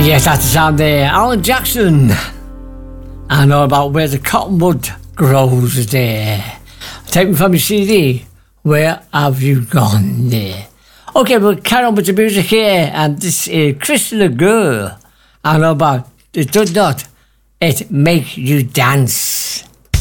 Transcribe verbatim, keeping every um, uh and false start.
Yes, that's the sound there. Alan Jackson. I know about where the cottonwood grows there. Taken from your C D. Where have you gone there? Okay, we'll carry on with the music here. And this is Chris LeGure. I know about it does not. It makes you dance.